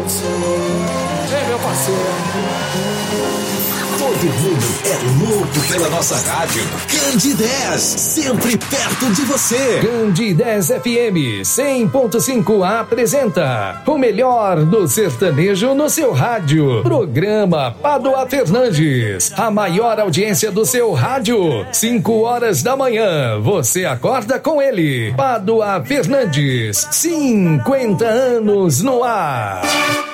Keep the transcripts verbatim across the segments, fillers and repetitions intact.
Edson. Vem, meu parceiro. Todo mundo é louco pela nossa rádio. Candidez, sempre perto de você. Candidez F M cem ponto cinco apresenta o melhor do sertanejo no seu rádio. Programa Padua Fernandes, a maior audiência do seu rádio. cinco horas da manhã, você acorda com ele. Padua Fernandes, cinquenta anos no ar.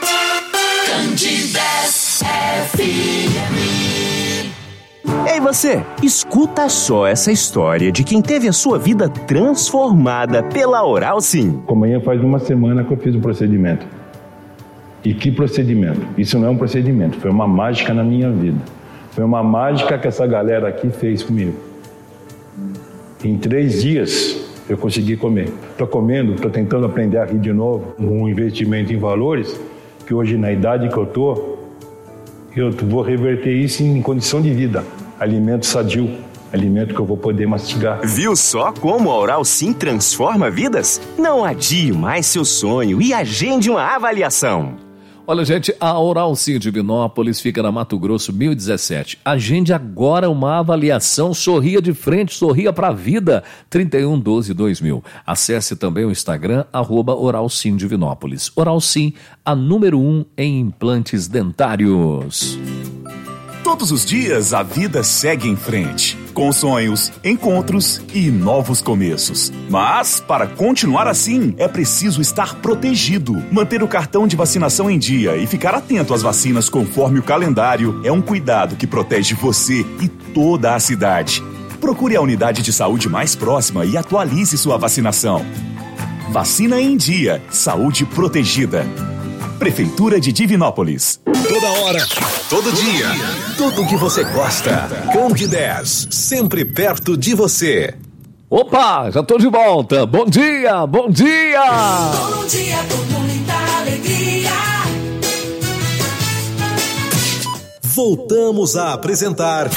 Candidez F M. Ei você, escuta só essa história de quem teve a sua vida transformada pela Oral Sim. Amanhã faz uma semana que eu fiz o procedimento. E que procedimento? Isso não é um procedimento, foi uma mágica na minha vida. Foi uma mágica que essa galera aqui fez comigo. Em três dias eu consegui comer. Estou comendo, estou tentando aprender a rir de novo. Um investimento em valores, que hoje na idade que eu estou, eu vou reverter isso em condição de vida. Alimento sadio, alimento que eu vou poder mastigar. Viu só como a Oral Sim transforma vidas? Não adie mais seu sonho e agende uma avaliação. Olha, gente, a Oral Sim de Divinópolis fica na Mato Grosso mil e dezessete. Agende agora uma avaliação. Sorria de frente, sorria pra vida. trinta e um doze dois mil. Acesse também o Instagram, arroba Oral Sim Divinópolis. Oral Sim, a número um em implantes dentários. Todos os dias a vida segue em frente, com sonhos, encontros e novos começos. Mas, para continuar assim, é preciso estar protegido. Manter o cartão de vacinação em dia e ficar atento às vacinas conforme o calendário é um cuidado que protege você e toda a cidade. Procure a unidade de saúde mais próxima e atualize sua vacinação. Vacina em dia, saúde protegida. Prefeitura de Divinópolis. Toda hora, todo dia, tudo que você gosta. Candidez, sempre perto de você. Opa, já tô de volta. Bom dia, bom dia. Bom dia com muita alegria. Voltamos a apresentar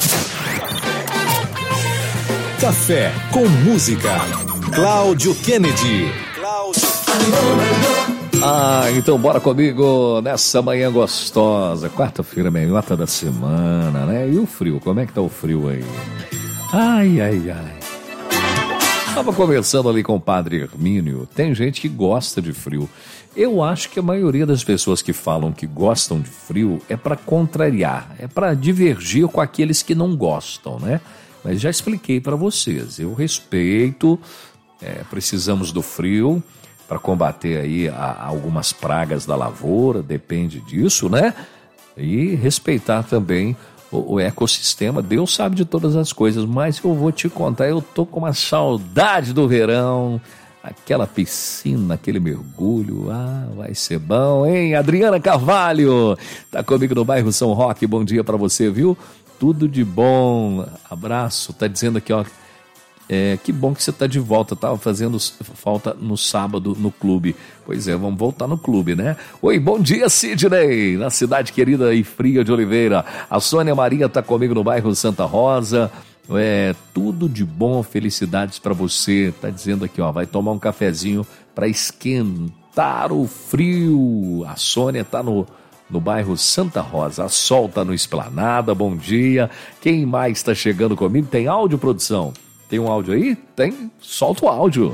Café com Música. Cláudio Kennedy. Cláudio. Ah, então bora comigo nessa manhã gostosa. Quarta-feira, melhota da semana, né? E o frio, como é que tá o frio aí? Ai, ai, ai. Tava conversando ali com o padre Hermínio. Tem gente que gosta de frio. Eu acho que a maioria das pessoas que falam que gostam de frio é para contrariar, é para divergir com aqueles que não gostam, né? Mas já expliquei para vocês. Eu respeito, é, precisamos do frio para combater aí a, algumas pragas da lavoura, depende disso, né? E respeitar também o, o ecossistema. Deus sabe de todas as coisas, mas eu vou te contar, eu tô com uma saudade do verão, aquela piscina, aquele mergulho, ah, vai ser bom, hein? Adriana Carvalho, tá comigo no bairro São Roque, bom dia para você, viu? Tudo de bom, abraço, tá dizendo aqui, ó, É, que bom que você está de volta, estava fazendo falta no sábado no clube. Pois é, vamos voltar no clube, né? Oi, bom dia, Sidney, na cidade querida e fria de Oliveira. A Sônia Maria está comigo no bairro Santa Rosa. É, tudo de bom, felicidades para você. Tá dizendo aqui, ó, vai tomar um cafezinho para esquentar o frio. A Sônia está no... no bairro Santa Rosa. A Sol está no Esplanada, bom dia. Quem mais está chegando comigo? Tem áudio, produção? Tem um áudio aí? Tem? Solta o áudio.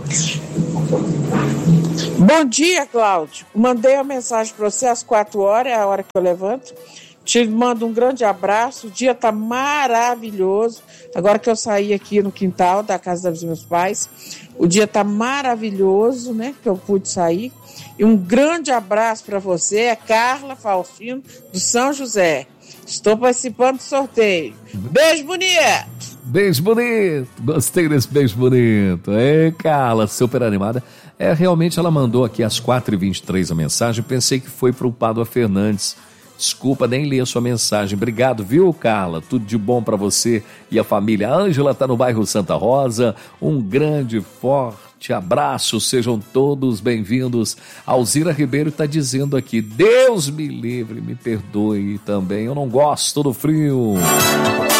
Bom dia, Cláudio. Mandei a mensagem para você às quatro horas, é a hora que eu levanto. Te mando um grande abraço. O dia tá maravilhoso. Agora que eu saí aqui no quintal da casa dos meus pais, o dia tá maravilhoso, né? Que eu pude sair. E um grande abraço para você, é Carla Faustino, do São José. Estou participando do sorteio. Beijo bonito! Beijo bonito, gostei desse beijo bonito. Ei, Carla, super animada. É, realmente ela mandou aqui às quatro e vinte e três a mensagem, pensei que foi pro Padua Fernandes. Desculpa, nem li a sua mensagem. Obrigado, viu, Carla? Tudo de bom para você e a família. A Ângela tá no bairro Santa Rosa. Um grande, forte abraço, sejam todos bem-vindos. A Alzira Ribeiro tá dizendo aqui, Deus me livre, me perdoe também, eu não gosto do frio.